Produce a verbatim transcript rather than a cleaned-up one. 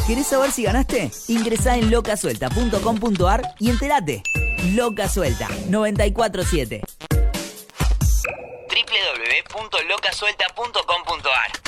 ¿Querés saber si ganaste? Ingresá en loca suelta punto com punto ar y entérate. Loca Suelta, noventa y cuatro siete. doble u doble u doble u punto loca suelta punto com punto ar